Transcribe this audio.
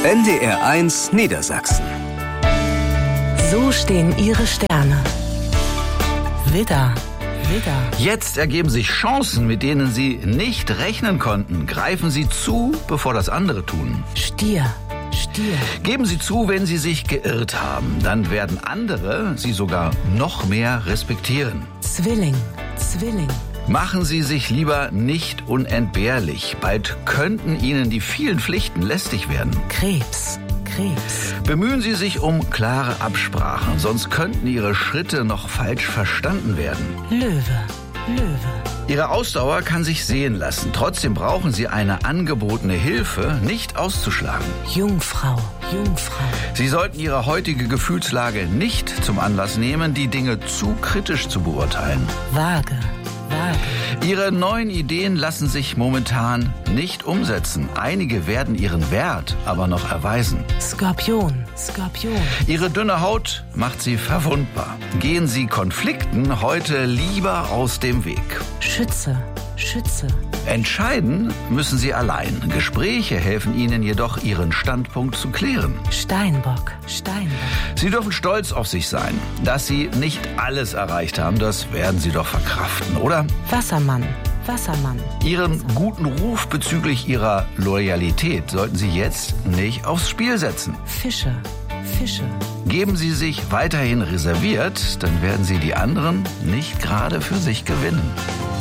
NDR1 Niedersachsen. So stehen ihre Sterne. Widder, Widder. Jetzt ergeben sich Chancen, mit denen Sie nicht rechnen konnten. Greifen Sie zu, bevor das andere tun. Stier, Stier. Geben Sie zu, wenn Sie sich geirrt haben. Dann werden andere Sie sogar noch mehr respektieren. Zwilling, Zwilling. Machen Sie sich lieber nicht unentbehrlich. Bald könnten Ihnen die vielen Pflichten lästig werden. Krebs, Krebs. Bemühen Sie sich um klare Absprachen, sonst könnten Ihre Schritte noch falsch verstanden werden. Löwe, Löwe. Ihre Ausdauer kann sich sehen lassen. Trotzdem brauchen Sie eine angebotene Hilfe nicht auszuschlagen. Jungfrau, Jungfrau. Sie sollten Ihre heutige Gefühlslage nicht zum Anlass nehmen, die Dinge zu kritisch zu beurteilen. Waage, Waage. Ihre neuen Ideen lassen sich momentan nicht umsetzen. Einige werden ihren Wert aber noch erweisen. Skorpion, Skorpion. Ihre dünne Haut macht Sie verwundbar. Gehen Sie Konflikten heute lieber aus dem Weg. Schütze, Schütze. Entscheiden müssen Sie allein. Gespräche helfen Ihnen jedoch, Ihren Standpunkt zu klären. Steinbock, Steinbock. Sie dürfen stolz auf sich sein. Dass Sie nicht alles erreicht haben, das werden Sie doch verkraften, oder? Wassermann, Wassermann. Ihren guten Ruf bezüglich Ihrer Loyalität sollten Sie jetzt nicht aufs Spiel setzen. Fische, Fische. Geben Sie sich weiterhin reserviert, dann werden Sie die anderen nicht gerade für sich gewinnen.